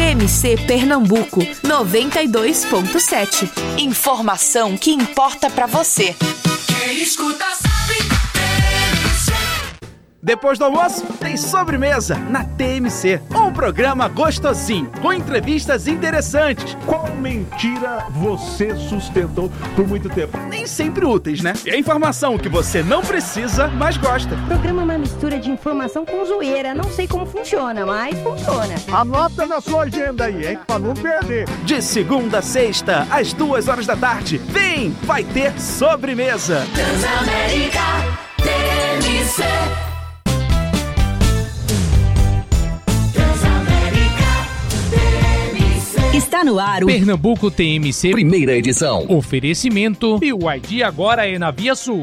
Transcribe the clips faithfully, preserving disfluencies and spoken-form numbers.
M C Pernambuco noventa e dois ponto sete. Informação que importa pra você. Quem escuta sabe, T M C. Depois do almoço, tem sobremesa na T M C. Um programa gostosinho, com entrevistas interessantes. Qual mentira você sustentou por muito tempo? Nem sempre úteis, né? E a informação que você não precisa, mas gosta. O programa é uma mistura de informação com zoeira. Não sei como funciona, mas funciona. Anota na sua agenda aí, hein? Pra não perder. De segunda a sexta, às duas horas da tarde. Vem, vai ter sobremesa. Transamérica T M C. Está no ar o Pernambuco T M C primeira edição. Oferecimento e o I D agora é na Via Sul.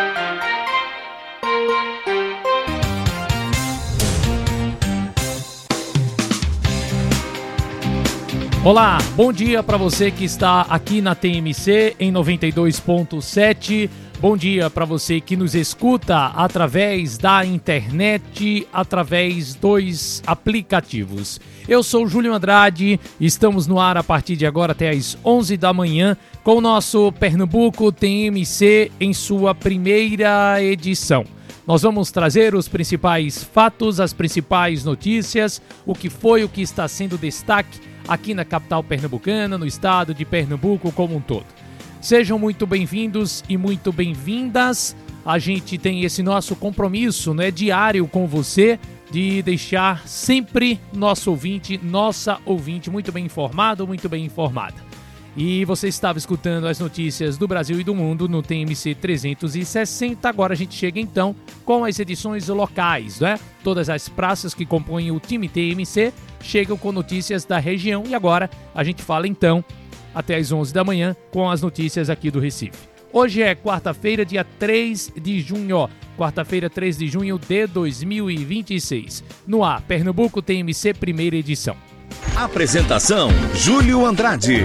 Olá, bom dia para você que está aqui na T M C em noventa e dois ponto sete. Bom dia para você que nos escuta através da internet, através dos aplicativos. Eu sou Júlio Andrade, estamos no ar a partir de agora até às onze da manhã com o nosso Pernambuco T M C em sua primeira edição. Nós vamos trazer os principais fatos, as principais notícias, o que foi, o que está sendo destaque aqui na capital pernambucana, no estado de Pernambuco como um todo. Sejam muito bem-vindos e muito bem-vindas. A gente tem esse nosso compromisso, né, diário com você, de deixar sempre nosso ouvinte, nossa ouvinte muito bem informado, muito bem informada. E você estava escutando as notícias do Brasil e do mundo no T M C trezentos e sessenta. Agora a gente chega então com as edições locais, né? Todas as praças que compõem o time T M C chegam com notícias da região. E agora a gente fala então até às onze da manhã com as notícias aqui do Recife. Hoje é quarta-feira, dia três de junho. Quarta-feira, três de junho de dois mil e vinte e seis. No ar, Pernambuco T M C, primeira edição. Apresentação, Júlio Andrade.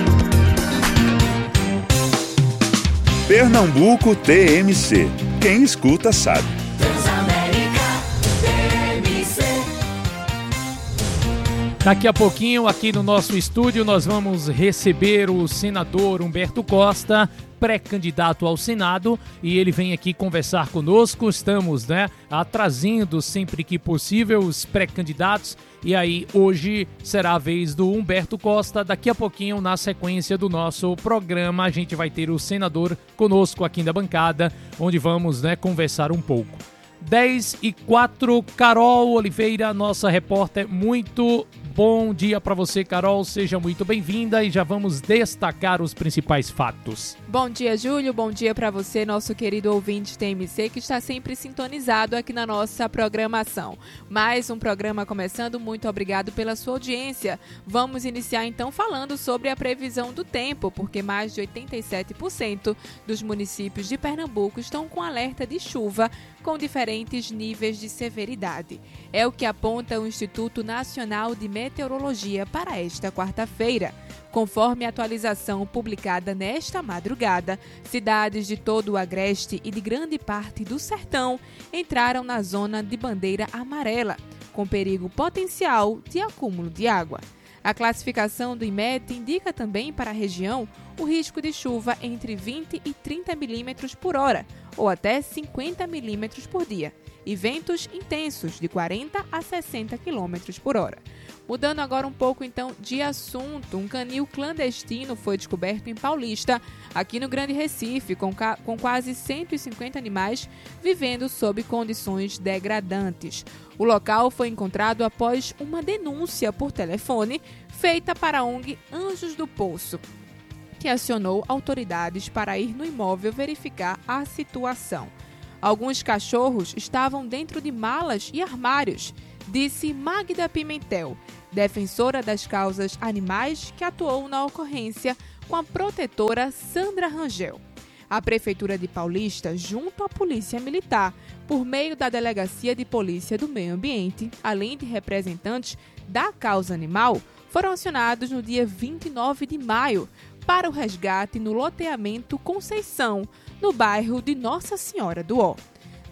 Pernambuco T M C. Quem escuta sabe. Daqui a pouquinho, aqui no nosso estúdio, nós vamos receber o senador Humberto Costa, pré-candidato ao Senado, e ele vem aqui conversar conosco. Estamos, né, trazendo sempre que possível os pré-candidatos, e aí hoje será a vez do Humberto Costa. Daqui a pouquinho, na sequência do nosso programa, a gente vai ter o senador conosco aqui na bancada, onde vamos, né, conversar um pouco. dez e quatro, Carol Oliveira, nossa repórter, muito bom dia para você, Carol, seja muito bem-vinda e já vamos destacar os principais fatos. Bom dia, Júlio, bom dia para você, nosso querido ouvinte T M C, que está sempre sintonizado aqui na nossa programação. Mais um programa começando, muito obrigado pela sua audiência. Vamos iniciar então falando sobre a previsão do tempo, porque mais de oitenta e sete por cento dos municípios de Pernambuco estão com alerta de chuva com diferentes níveis de severidade. É o que aponta o Instituto Nacional de Meteorologia para esta quarta-feira. Conforme a atualização publicada nesta madrugada, cidades de todo o Agreste e de grande parte do Sertão entraram na zona de bandeira amarela, com perigo potencial de acúmulo de água. A classificação do IMET indica também para a região o risco de chuva entre vinte e trinta milímetros por hora, ou até cinquenta milímetros por dia, e ventos intensos de quarenta a sessenta quilômetros por hora. Mudando agora um pouco então de assunto, um canil clandestino foi descoberto em Paulista, aqui no Grande Recife, com, ca- com quase cento e cinquenta animais vivendo sob condições degradantes. O local foi encontrado após uma denúncia por telefone feita para a O N G Anjos do Poço, que acionou autoridades para ir no imóvel verificar a situação. Alguns cachorros estavam dentro de malas e armários, disse Magda Pimentel, defensora das causas animais que atuou na ocorrência com a protetora Sandra Rangel. A Prefeitura de Paulista, junto à Polícia Militar, por meio da Delegacia de Polícia do Meio Ambiente, além de representantes da causa animal, foram acionados no dia vinte e nove de maio para o resgate no loteamento Conceição, no bairro de Nossa Senhora do Ó.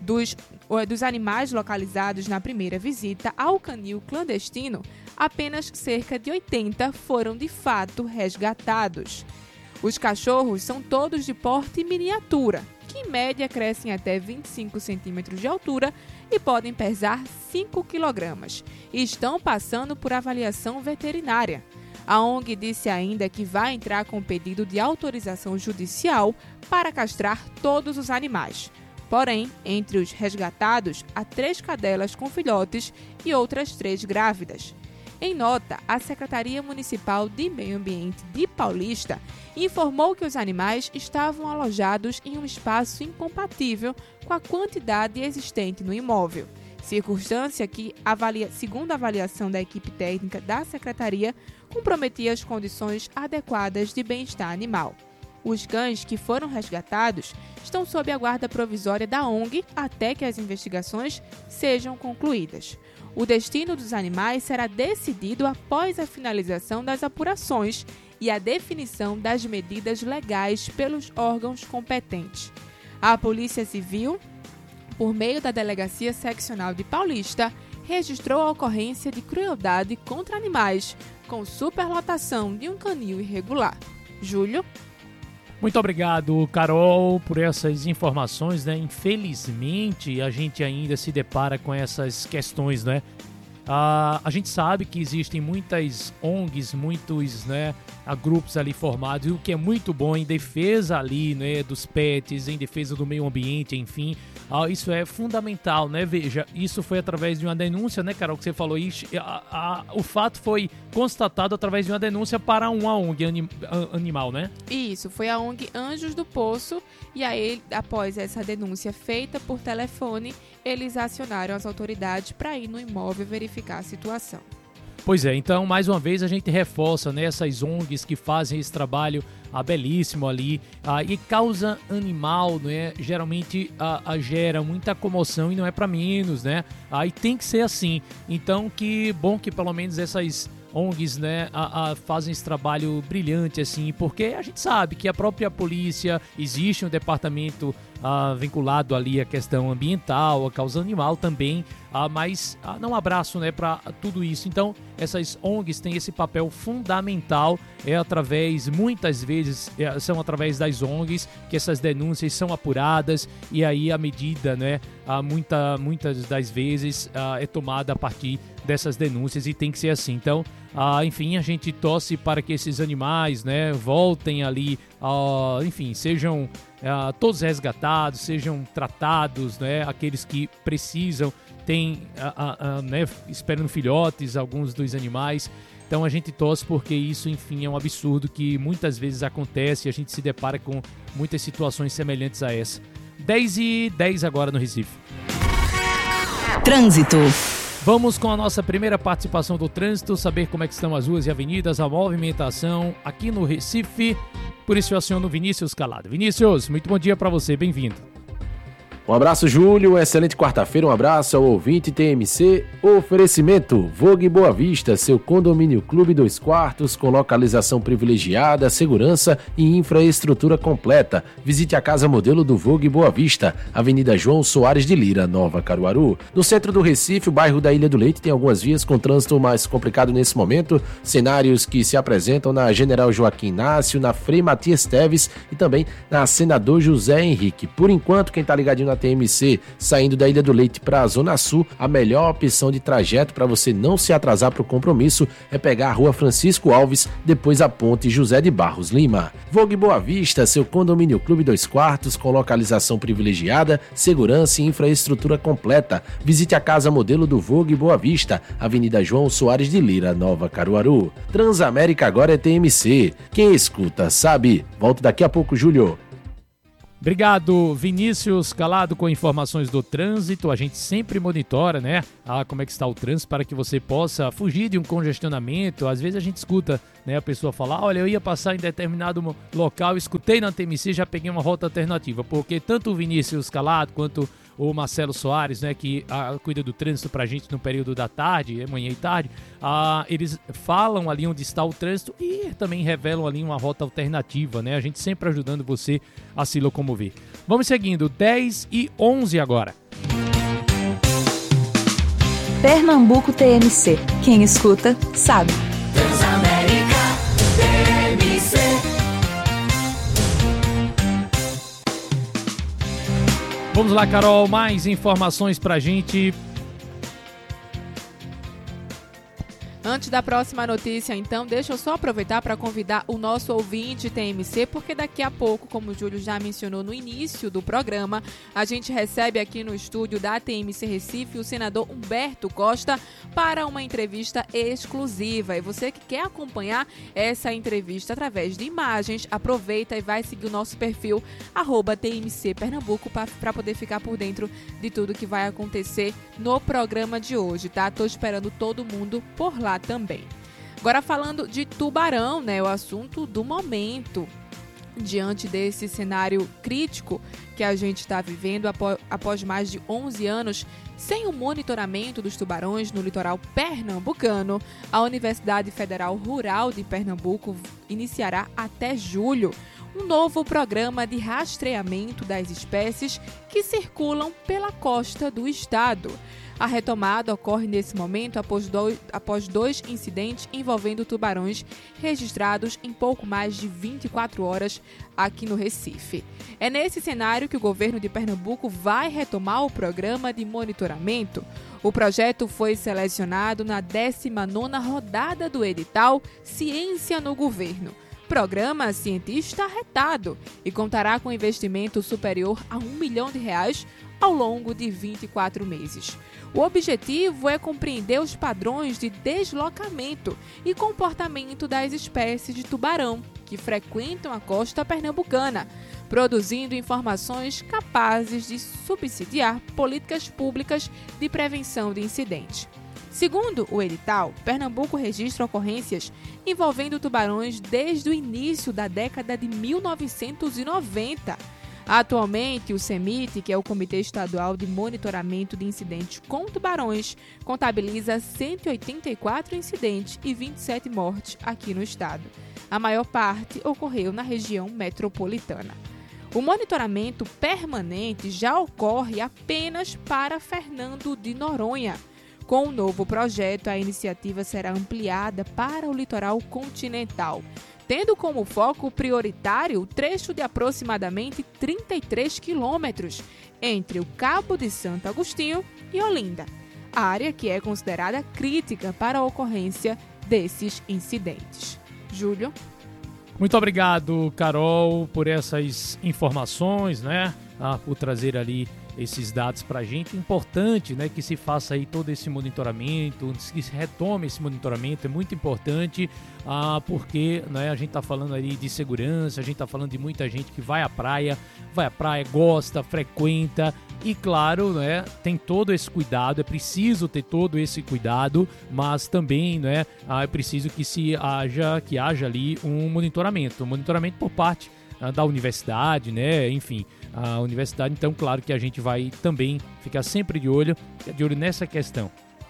Dos, dos animais localizados na primeira visita ao canil clandestino, apenas cerca de oitenta foram de fato resgatados. Os cachorros são todos de porte miniatura, que em média crescem até vinte e cinco centímetros de altura e podem pesar cinco quilogramas, e estão passando por avaliação veterinária. A O N G disse ainda que vai entrar com pedido de autorização judicial para castrar todos os animais. Porém, entre os resgatados, há três cadelas com filhotes e outras três grávidas. Em nota, a Secretaria Municipal de Meio Ambiente de Paulista informou que os animais estavam alojados em um espaço incompatível com a quantidade existente no imóvel, circunstância que, avalia, segundo a avaliação da equipe técnica da Secretaria, comprometia as condições adequadas de bem-estar animal. Os cães que foram resgatados estão sob a guarda provisória da O N G até que as investigações sejam concluídas. O destino dos animais será decidido após a finalização das apurações e a definição das medidas legais pelos órgãos competentes. A Polícia Civil, por meio da Delegacia Seccional de Paulista, registrou a ocorrência de crueldade contra animais com superlotação de um canil irregular. Júlio? Muito obrigado, Carol, por essas informações, né? Infelizmente, a gente ainda se depara com essas questões, né? Ah, a gente sabe que existem muitas O N Gs, muitos, né, grupos ali formados, o que é muito bom em defesa ali, né, dos pets, em defesa do meio ambiente, enfim. Ah, isso é fundamental, né? Veja, isso foi através de uma denúncia, né, Carol, que você falou isso. A, a, o fato foi constatado através de uma denúncia para uma O N G anim, animal, né? Isso, foi a O N G Anjos do Poço, e aí, após essa denúncia feita por telefone, eles acionaram as autoridades para ir no imóvel verificar a situação. Pois é, então, mais uma vez, a gente reforça, né, essas O N Gs que fazem esse trabalho ah, belíssimo ali, ah, e causa animal, né, geralmente ah, ah, gera muita comoção e não é para menos, né, ah, e tem que ser assim. Então, que bom que pelo menos essas O N Gs, né, a, a, fazem esse trabalho brilhante, assim, porque a gente sabe que a própria polícia, existe um departamento ah, vinculado ali à questão ambiental, à causa animal também, ah, mas ah, não abraço, né, para tudo isso. Então, essas O N Gs têm esse papel fundamental, é através, muitas vezes, é, são através das O N Gs que essas denúncias são apuradas e aí a medida, né, ah, muita, muitas das vezes ah, é tomada a partir dessas denúncias e tem que ser assim. Então, ah, enfim, a gente torce para que esses animais, né, voltem ali, ah, enfim, sejam ah, todos resgatados, sejam tratados, né, aqueles que precisam, tem, ah, ah, né, esperando filhotes, alguns dos animais. Então a gente torce porque isso, enfim, é um absurdo que muitas vezes acontece e a gente se depara com muitas situações semelhantes a essa. dez e dez agora no Recife. Trânsito. Vamos com a nossa primeira participação do trânsito, saber como é que estão as ruas e avenidas, a movimentação aqui no Recife. Por isso eu aciono o Vinícius Calado. Vinícius, muito bom dia para você, bem-vindo. Um abraço, Júlio, excelente quarta-feira, um abraço ao ouvinte T M C, oferecimento Vogue Boa Vista, seu condomínio clube dois quartos, com localização privilegiada, segurança e infraestrutura completa. Visite a casa modelo do Vogue Boa Vista, Avenida João Soares de Lira, Nova Caruaru. No centro do Recife, o bairro da Ilha do Leite tem algumas vias com trânsito mais complicado nesse momento, cenários que se apresentam na General Joaquim Inácio, na Frei Matias Teves e também na Senador José Henrique. Por enquanto, quem tá ligadinho na T M C, saindo da Ilha do Leite para a Zona Sul, a melhor opção de trajeto para você não se atrasar para o compromisso é pegar a Rua Francisco Alves, depois a Ponte José de Barros Lima. Vogue Boa Vista, seu condomínio clube dois quartos, com localização privilegiada, segurança e infraestrutura completa. Visite a casa modelo do Vogue Boa Vista, Avenida João Soares de Lira, Nova Caruaru. Transamérica agora é T M C. Quem escuta sabe. Volto daqui a pouco, Júlio. Obrigado, Vinícius Calado, com informações do trânsito. A gente sempre monitora, né, ah, como é que está o trânsito para que você possa fugir de um congestionamento. Às vezes a gente escuta, né, a pessoa falar, olha, eu ia passar em determinado local, escutei na T M C, já peguei uma rota alternativa, porque tanto o Vinícius Calado quanto o Marcelo Soares, né, que ah, cuida do trânsito pra gente no período da tarde, manhã e tarde, ah, eles falam ali onde está o trânsito e também revelam ali uma rota alternativa, né, a gente sempre ajudando você a se locomover. Vamos seguindo, dez e onze agora. Pernambuco T M C. Quem escuta, sabe. Transamérica T M C. Vamos lá, Carol, mais informações pra gente. Antes da próxima notícia, então, deixa eu só aproveitar para convidar o nosso ouvinte T M C, porque daqui a pouco, como o Júlio já mencionou no início do programa, a gente recebe aqui no estúdio da T M C Recife o senador Humberto Costa para uma entrevista exclusiva. E você que quer acompanhar essa entrevista através de imagens, aproveita e vai seguir o nosso perfil arroba T M C Pernambuco para poder ficar por dentro de tudo que vai acontecer no programa de hoje, tá? Tô esperando todo mundo por lá também. Agora falando de Tubarão, né, o assunto do momento, diante desse cenário crítico que a gente está vivendo após, após mais de onze anos sem o monitoramento dos tubarões no litoral pernambucano, a Universidade Federal Rural de Pernambuco iniciará até julho um novo programa de rastreamento das espécies que circulam pela costa do estado. A retomada ocorre nesse momento após dois, após dois incidentes envolvendo tubarões registrados em pouco mais de vinte e quatro horas aqui no Recife. É nesse cenário que o governo de Pernambuco vai retomar o programa de monitoramento. O projeto foi selecionado na décima nona rodada do edital Ciência no Governo. Programa cientista arretado e contará com investimento superior a um milhão de reais ao longo de vinte e quatro meses. O objetivo é compreender os padrões de deslocamento e comportamento das espécies de tubarão que frequentam a costa pernambucana, produzindo informações capazes de subsidiar políticas públicas de prevenção de incidentes. Segundo o edital, Pernambuco registra ocorrências envolvendo tubarões desde o início da década de mil novecentos e noventa. Atualmente, o CEMIT, que é o Comitê Estadual de Monitoramento de Incidentes com Tubarões, contabiliza cento e oitenta e quatro incidentes e vinte e sete mortes aqui no estado. A maior parte ocorreu na região metropolitana. O monitoramento permanente já ocorre apenas para Fernando de Noronha. Com o novo projeto, a iniciativa será ampliada para o litoral continental, tendo como foco prioritário o trecho de aproximadamente trinta e três quilômetros entre o Cabo de Santo Agostinho e Olinda, área que é considerada crítica para a ocorrência desses incidentes. Júlio? Muito obrigado, Carol, por essas informações, né? Ah, por trazer ali esses dados para a gente. Importante, né, que se faça aí todo esse monitoramento, que se retome esse monitoramento, é muito importante, ah, porque, né, a gente está falando aí de segurança, a gente está falando de muita gente que vai à praia, vai à praia, gosta, frequenta e, claro, né, tem todo esse cuidado, é preciso ter todo esse cuidado, mas também, né, ah, é preciso que se haja, que haja ali um monitoramento, um monitoramento por parte ah, da universidade, né, enfim, a universidade. Então, claro que a gente vai também ficar sempre de olho, de olho nessa questão.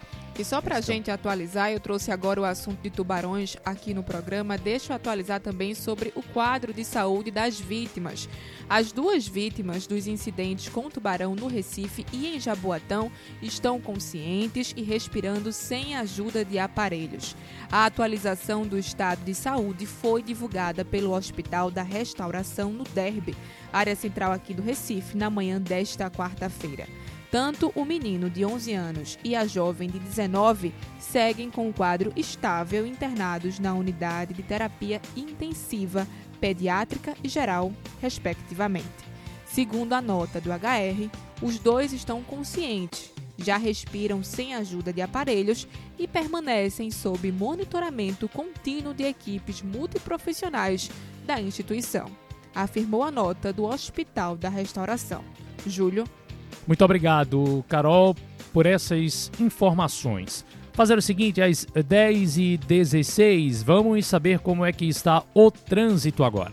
E só para a gente atualizar, eu trouxe agora o assunto de tubarões aqui no programa. Deixa eu atualizar também sobre o quadro de saúde das vítimas. As duas vítimas dos incidentes com tubarão no Recife e em Jaboatão estão conscientes e respirando sem ajuda de aparelhos. A atualização do estado de saúde foi divulgada pelo Hospital da Restauração no Derby, área central aqui do Recife, na manhã desta quarta-feira. Tanto o menino de onze anos e a jovem de dezenove seguem com o quadro estável internados na unidade de terapia intensiva, pediátrica e geral, respectivamente. Segundo a nota do H R, os dois estão conscientes, já respiram sem ajuda de aparelhos e permanecem sob monitoramento contínuo de equipes multiprofissionais da instituição, afirmou a nota do Hospital da Restauração. Júlio? Muito obrigado, Carol, por essas informações. Fazer o seguinte, às dez e dezesseis, vamos saber como é que está o trânsito agora.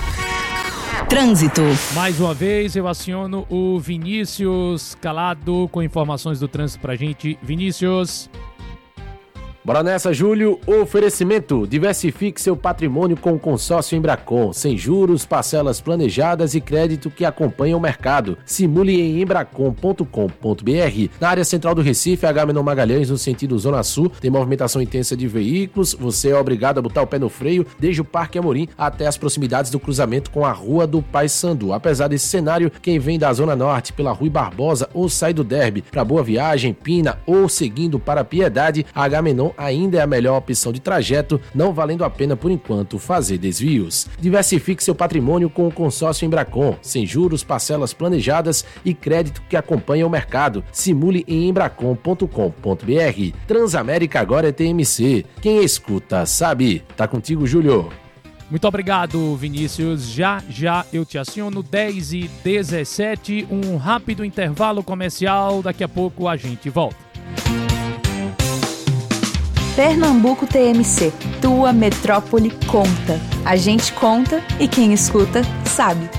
Trânsito. Mais uma vez, eu aciono o Vinícius Calado com informações do trânsito pra gente. Vinícius. Bora nessa, Júlio. Oferecimento: diversifique seu patrimônio com o consórcio Embracon, sem juros, parcelas planejadas e crédito que acompanha o mercado. Simule em embracon ponto com ponto b r. Na área central do Recife, Agamenon Magalhães, no sentido Zona Sul, tem movimentação intensa de veículos. Você é obrigado a botar o pé no freio desde o Parque Amorim até as proximidades do cruzamento com a Rua do Paissandu. Apesar desse cenário, quem vem da Zona Norte pela Rui Barbosa ou sai do Derby para Boa Viagem, Pina ou seguindo para Piedade, a Agamenon ainda é a melhor opção de trajeto, não valendo a pena por enquanto fazer desvios. Diversifique seu patrimônio com o consórcio Embracon, sem juros, parcelas planejadas e crédito que acompanha o mercado. Simule em embracon ponto com ponto b r. Transamérica agora é T M C. Quem escuta sabe. Tá contigo, Júlio. Muito obrigado, Vinícius. Já, já eu te aciono. Dez e dezessete, um rápido intervalo comercial. Daqui a pouco a gente volta. Pernambuco T M C, tua metrópole conta. A gente conta e quem escuta sabe.